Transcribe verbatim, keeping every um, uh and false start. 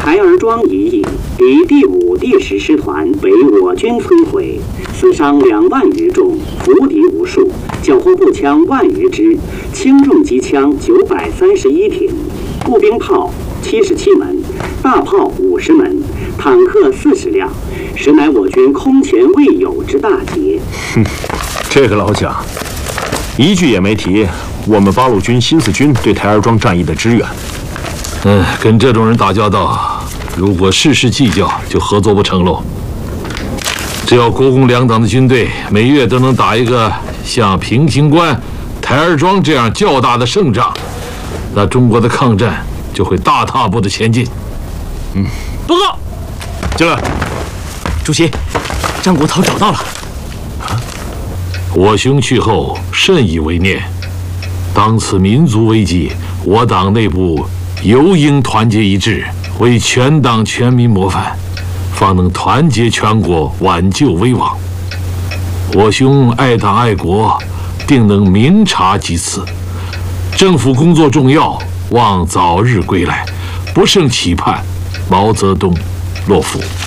台儿庄一役，敌第五、第十师团被我军摧毁，死伤两万余众，俘敌无数，缴获步枪万余支，轻重机枪九百三十一挺，步兵炮七十七门，大炮五十门，坦克四十辆，实乃我军空前未有之大捷。 哼，这个老蒋一句也没提我们八路军新四军对台儿庄战役的支援。 嗯，跟这种人打交道，如果事事计较，就合作不成喽。只要国共两党的军队每月都能打一个像平型关、台儿庄这样较大的胜仗，那中国的抗战就会大踏步的前进。 嗯， 报告， 进来。 主席，张国焘找到了。 啊，我兄去后甚以为念。当此民族危机，我党内部尤应团结一致，为全党全民模范，方能团结全国，挽救危亡。我兄爱党爱国，定能明察即此。政府工作重要，望早日归来，不胜期盼。毛泽东，洛夫。